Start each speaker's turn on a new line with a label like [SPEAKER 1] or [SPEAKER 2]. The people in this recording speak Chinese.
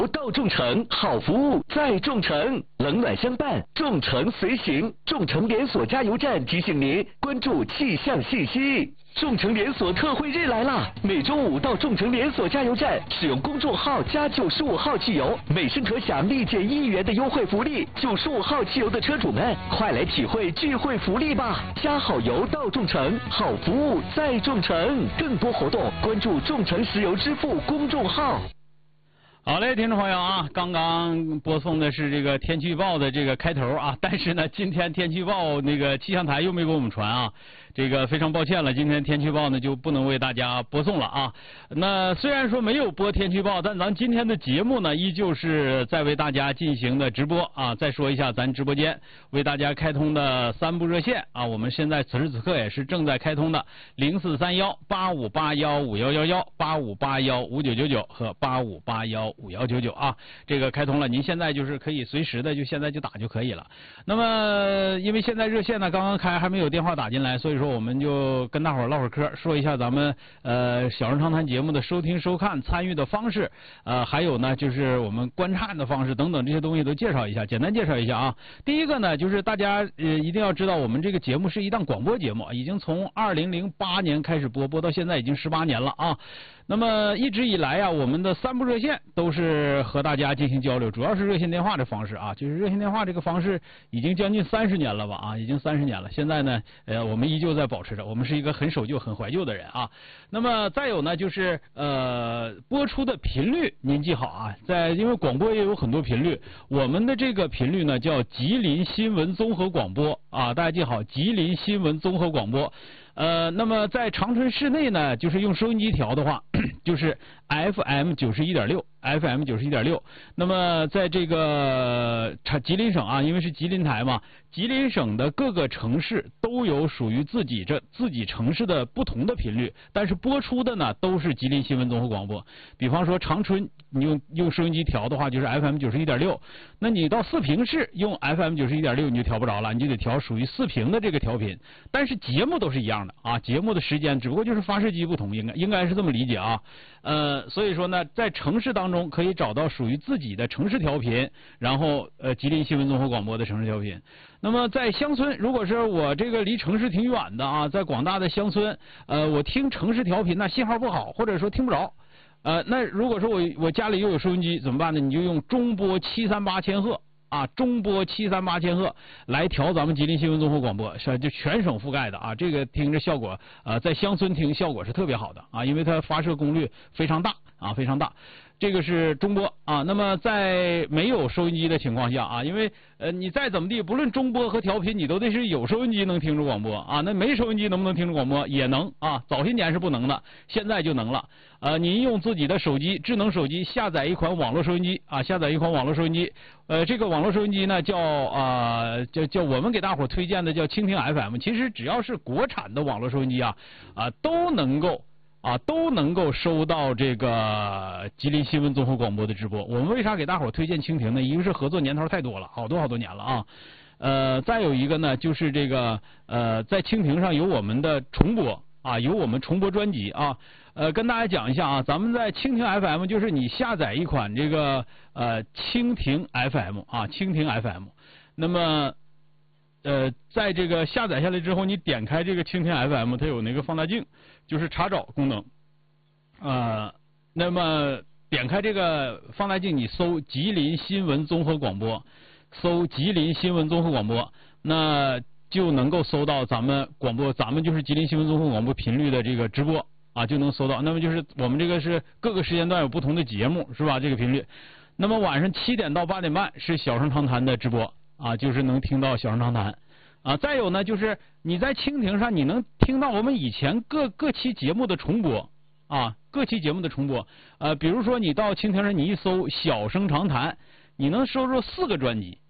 [SPEAKER 1] 到众诚，好服务在众诚，冷暖相伴，众诚随行。众诚连锁加油站提醒您关注气象信息。众诚连锁特惠日来啦！每周五到众诚连锁加油站使用公众号加95号汽油，每升可享立减1元的优惠福利。95号汽油的车主们，快来体会聚会福利吧！加好油到众诚，好服务在众诚。更多活动关注众诚石油支付公众号。
[SPEAKER 2] 好嘞，听众朋友啊，刚刚播送的是这个天气预报的这个开头啊，但是呢，今天天气预报那个气象台又没给我们传啊，这个非常抱歉了，今天天气预报呢就不能为大家播送了啊。那虽然说没有播天气预报，但咱今天的节目呢依旧是在为大家进行的直播啊。再说一下咱直播间为大家开通的3部热线啊，我们现在此时此刻也是正在开通的043185815111、85815999和85815199啊，这个开通了，您现在就是可以随时的就现在就打就可以了。那么因为现在热线呢刚刚开，还没有电话打进来，所以说我们就跟大伙儿唠会儿嗑，说一下咱们小人长谈节目的收听收看参与的方式，还有呢就是我们观看的方式等等这些东西都介绍一下，简单介绍一下啊。第一个呢就是大家一定要知道，我们这个节目是一档广播节目，已经从2008年开始播到现在已经18年了啊。那么一直以来啊，我们的3部热线都是和大家进行交流，主要是热线电话的方式啊，就是热线电话这个方式已经将近30年了吧啊，已经30年了。现在呢，我们依旧在保持着，我们是一个很守旧、很怀旧的人啊。那么再有呢，就是播出的频率，您记好啊，因为广播也有很多频率，我们的这个频率呢叫吉林新闻综合广播啊，大家记好，吉林新闻综合广播。那么在长春市内呢，就是用收音机调的话，就是 FM 91.6，FM 91.6。那么在这个吉林省啊，因为是吉林台嘛，吉林省的各个城市都有属于自己城市的不同的频率，但是播出的呢都是吉林新闻综合广播。比方说长春，你用收音机调的话就是 FM 91.6，那你到四平市用 FM 91.6你就调不着了，你就得调属于四平的这个调频，但是节目都是一样的啊，节目的时间只不过就是发射机不同，应该是这么理解啊。所以说呢，在城市当中可以找到属于自己的城市调频，然后吉林新闻综合广播的城市调频。那么在乡村，如果是我这个离城市挺远的啊，在广大的乡村，我听城市调频那信号不好，或者说听不着。那如果说我家里又有收音机怎么办呢？你就用中波738千赫啊，中波738千赫来调咱们吉林新闻综合广播，是就全省覆盖的啊。这个听着效果在乡村听效果是特别好的啊，因为它发射功率非常大啊，非常大。这个是中波啊。那么在没有收音机的情况下啊，因为你再怎么地，不论中波和调频，你都得是有收音机能听着广播啊。那没收音机能不能听着广播？也能啊，早些年是不能的，现在就能了。您用自己的手机，智能手机下载一款网络收音机啊，下载一款网络收音机。这个网络收音机呢叫我们给大伙推荐的叫蜻蜓 FM。其实只要是国产的网络收音机都能够收到这个吉林新闻综合广播的直播。我们为啥给大伙推荐蜻蜓呢？一个是合作年头太多了，好多年了啊。再有一个呢，就是这个在蜻蜓上有我们的重播啊，有我们重播专辑啊。跟大家讲一下啊，咱们在蜻蜓 FM 就是你下载一款这个蜻蜓 FM 啊，蜻蜓 FM。那么在这个下载下来之后，你点开这个蜻蜓 FM， 它有那个放大镜，就是查找功能。那么点开这个放大镜，你搜吉林新闻综合广播，搜吉林新闻综合广播，那就能够搜到咱们广播，咱们就是吉林新闻综合广播频率的这个直播啊，就能搜到。那么就是我们这个是各个时间段有不同的节目，是吧？这个频率。那么晚上7点到8点半是小声长谈的直播啊，就是能听到小声长谈啊。再有呢，就是你在蜻蜓上你能听到我们以前各期节目的重播啊，各期节目的重播。比如说你到蜻蜓上你一搜小声长谈，你能收入4个专辑